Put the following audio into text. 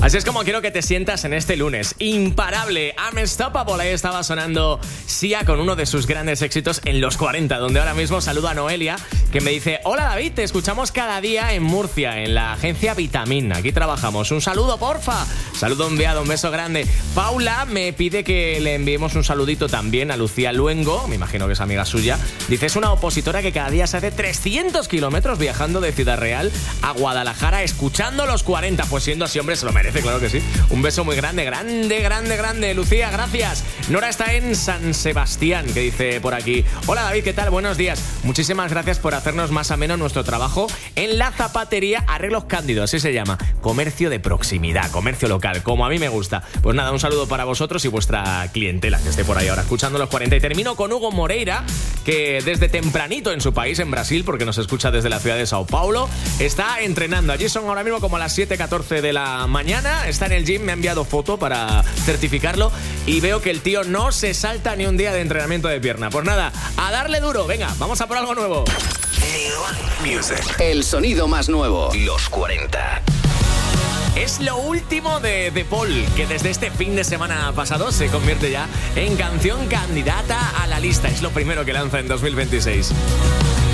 Así es como quiero que te sientas en este lunes. Imparable, Unstoppable. Ahí estaba sonando Sia con uno de sus grandes éxitos en los 40, donde ahora mismo saludo a Noelia, que me dice: hola David, te escuchamos cada día en Murcia, en la agencia Vitamin. Aquí trabajamos. Un saludo, porfa. Saludo enviado, un beso grande. Paula me pide que le enviemos un saludito también a Lucía Luengo, me imagino que es amiga suya. Dice: es una opositora que cada día se hace 300 kilómetros viajando de Ciudad Real a Guadalajara escuchando los 40. Pues siendo así, hombre, se lo merece, claro que sí. Un beso muy grande, grande, Lucía, gracias. Nora está en San Sebastián, que dice por aquí: hola David, ¿qué tal? Buenos días. Muchísimas gracias por hacernos más ameno nuestro trabajo en la zapatería Arreglos Cándido, así se llama. Comercio de proximidad, comercio local, como a mí me gusta. Pues nada, un saludo para vosotros y vuestra clientela que esté por ahí ahora escuchando los 40. Y termino con Hugo Moreira, que desde tempranito en su país, en Brasil, porque nos escucha desde la ciudad de Sao Paulo, está entrenando. Allí son ahora mismo como las 7:14 de la mañana. Está en el gym, me ha enviado foto para certificarlo y veo que el tío no se salta ni un día de entrenamiento de pierna. Pues nada, a darle duro. Venga, vamos a por algo nuevo. Music. El sonido más nuevo. Los 40. Es lo último de The Paul, que desde este fin de semana pasado se convierte ya en canción candidata a la lista. Es lo primero que lanza en 2026.